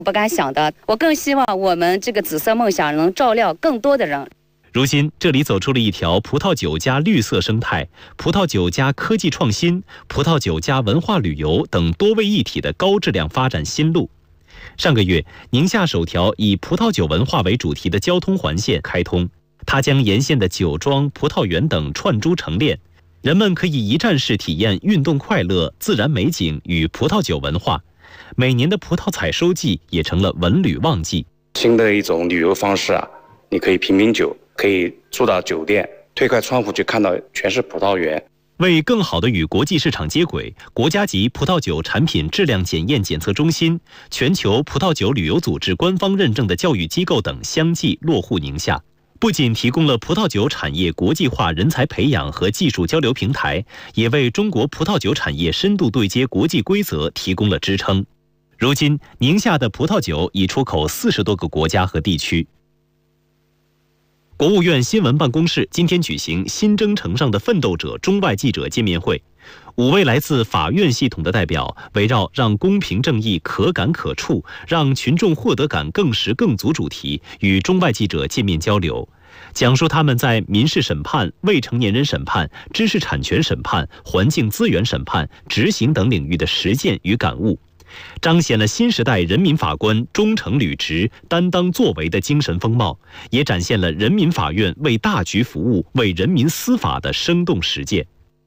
不敢想的。我更希望我们这个紫色梦想能照亮更多的人。 如今，这里走出了一条葡萄酒加绿色生态、葡萄酒加科技创新、葡萄酒加文化旅游等多位一体的高质量发展新路。上个月，宁夏首条以葡萄酒文化为主题的交通环线开通，它将沿线的酒庄、葡萄园等串珠成链，人们可以一站式体验运动快乐、自然美景与葡萄酒文化。每年的葡萄采收季也成了文旅旺季。 新的一种旅游方式啊，你可以品酒，可以住到酒店，推开窗户就看到全是葡萄园。 为更好地与国际市场接轨，国家级葡萄酒产品质量检验检测中心、全球葡萄酒旅游组织官方认证的教育机构等相继落户宁夏，不仅提供了葡萄酒产业国际化人才培养和技术交流平台，也为中国葡萄酒产业深度对接国际规则提供了支撑。如今，宁夏的葡萄酒已出口40多个国家和地区。国务院新闻办公室今天举行新征程上的奋斗者中外记者见面会，5位来自法院系统的代表围绕让公平正义可感可触，让群众获得感更实更足主题，与中外记者见面交流，讲述他们在民事审判、未成年人审判、知识产权审判、环境资源审判、执行等领域的实践与感悟，彰显了新时代人民法官忠诚履职、担当作为的精神风貌，也展现了人民法院为大局服务、为人民司法的生动实践。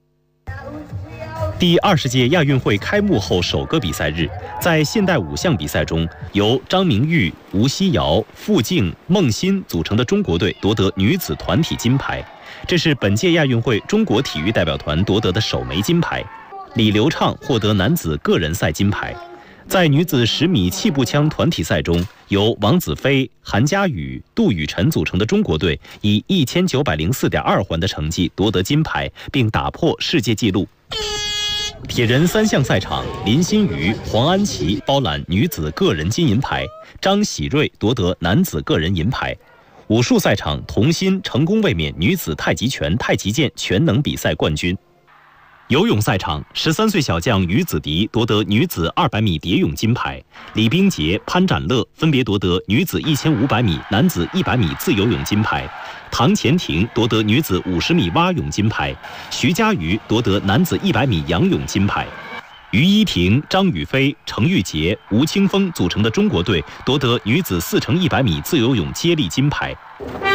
第20届亚运会开幕后首个比赛日，在现代5项比赛中，由张明玉、吴希瑶、傅静、孟欣组成的中国队夺得女子团体金牌，这是本届亚运会中国体育代表团夺得的首枚金牌。李流畅获得男子个人赛金牌。在女子10米气步枪团体赛中，由王子飞、韩佳宇、杜雨辰组成的中国队以1904.2环的成绩夺得金牌，并打破世界纪录。铁人3项赛场，林心如、黄安琪包揽女子个人金银牌，张喜睿夺得男子个人银牌。武术赛场，童心成功卫冕女子太极拳、太极剑全能比赛冠军。游泳赛场，13岁小将于子迪夺得女子200米蝶泳金牌，李冰洁、潘展乐分别夺得女子1500米、男子100米自由泳金牌，唐钱婷夺得女子50米蛙泳金牌，徐嘉余夺得男子100米仰泳金牌。于依婷、张雨霏、程玉洁、吴青峰组成的中国队夺得女子4×100米自由泳接力金牌。